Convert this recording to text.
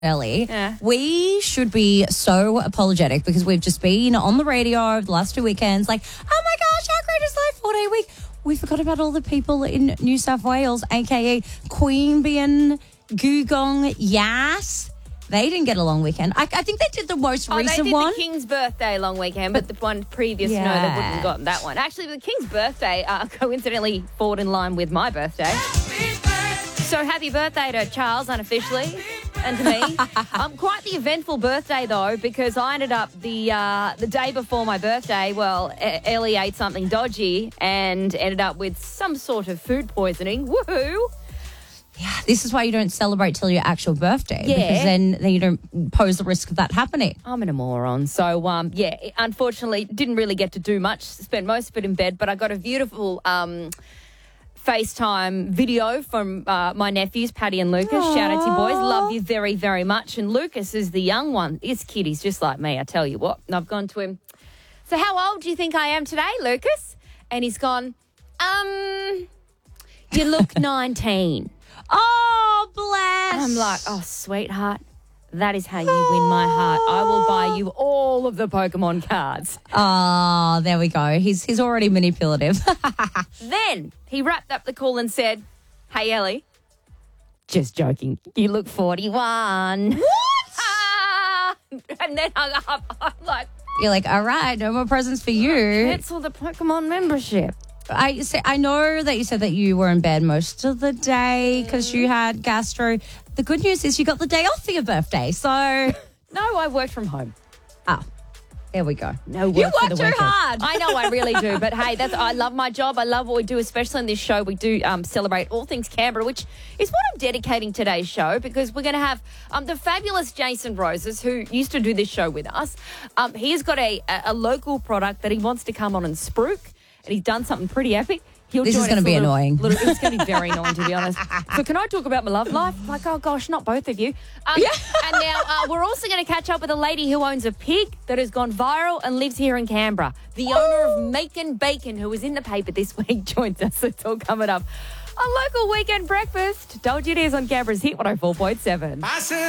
Ellie, Yeah. we should be so apologetic because we've just been on the radio over the last 2 weekends like, oh my gosh, our greatest life 4-day week. We forgot about all the people in New South Wales, a.k.a. Queanbeyan, Googong, Yass. They didn't get a long weekend. I think they did the most recent they did one. the King's birthday long weekend, but the one previous, no, they wouldn't have gotten that one. Actually, the King's birthday coincidentally falls in line with my birthday. So happy birthday to Charles, unofficially, and to me. Quite the eventful birthday, though, because I ended up the day before my birthday, Ellie ate something dodgy and ended up with some sort of food poisoning. Woohoo! Yeah, this is why you don't celebrate till your actual birthday. Yeah. Because then you don't pose the risk of that happening. I'm a moron. So, unfortunately, didn't really get to do much. Spent most of it in bed, but I got a beautiful FaceTime video from my nephews, Paddy and Lucas. Aww. Shout out to you boys. Love you very, very much. And Lucas is the young one. This kid, he's just like me, I tell you what. And I've gone to him, so how old do you think I am today, Lucas? And he's gone, you look 19. Oh, bless. I'm like, oh, sweetheart, that is how you win my heart. I will buy you all of the Pokemon cards. Oh, there we go. He's already manipulative. Then he wrapped up the call and said, hey, Ellie, just joking. You look 41. What? And then hung up. I'm like, You're like, all right, no more presents for you. cancel the Pokemon membership. I know that you said that you were in bed most of the day because you had gastro. The good news is you got the day off for your birthday. So, No, I worked from home. there we go. No work You for work the too workers. hard. I know, I really do. But hey, I love my job. I love what we do, especially on this show. We do celebrate all things Canberra, which is what I'm dedicating today's show because we're going to have the fabulous Jason Roses, who used to do this show with us. He's got a local product that he wants to come on and spruik, and he's done something pretty epic. This is going to be annoying. It's going to be very annoying, to be honest. So can I talk about my love life? Like, oh, gosh, not both of you. And now we're also going to catch up with a lady who owns a pig that has gone viral and lives here in Canberra. The owner of Macon Bacon, who was in the paper this week, joins us. It's all coming up. A local weekend breakfast. Told you it is on Canberra's Hit 104.7.